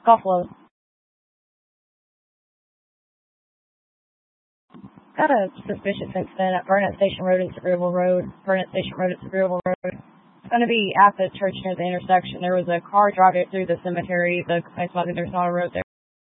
Buffalo. Got a suspicious incident at Burnett Station Road and Sevierville Road. Burnett Station Road and Sevierville Road. It's going to be at the church near the intersection. There was a car driving through the cemetery. The complaints about that there's not a road there.